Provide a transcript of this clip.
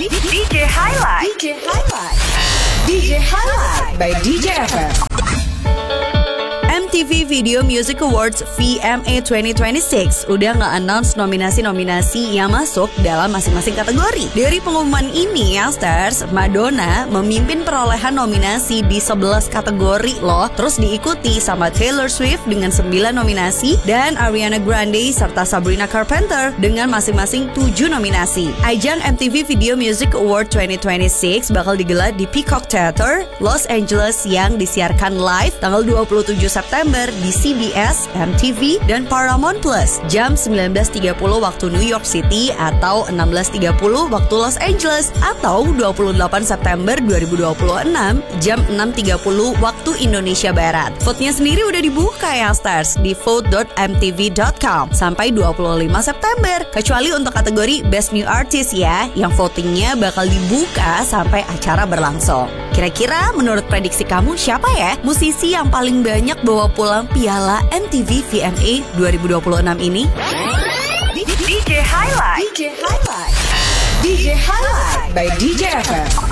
DJ Highlight. DJ Highlight. DJ Highlight by DJ FM. MTV Video Music Awards VMA 2026 udah nge-announce nominasi-nominasi yang masuk dalam masing-masing kategori. Dari pengumuman ini ya Stars, Madonna memimpin perolehan nominasi di 11 kategori loh. Terus diikuti sama Taylor Swift dengan 9 nominasi dan Ariana Grande serta Sabrina Carpenter dengan masing-masing 7 nominasi. Ajang MTV Video Music Award 2026 bakal digelar di Peacock Theater, Los Angeles yang disiarkan live tanggal 27 September di CBS, MTV, dan Paramount Plus jam 19.30 waktu New York City atau 16.30 waktu Los Angeles atau 28 September 2026 jam 6.30 waktu Indonesia Barat. Vote-nya sendiri udah dibuka ya Stars di vote.mtv.com sampai 25 September kecuali untuk kategori Best New Artist ya yang votingnya bakal dibuka sampai acara berlangsung. Kira-kira menurut prediksi kamu siapa ya musisi yang paling banyak bawa pulang piala MTV VMA 2026 ini? DJ Highlight. DJ Highlight. DJ Highlight by DJ FM.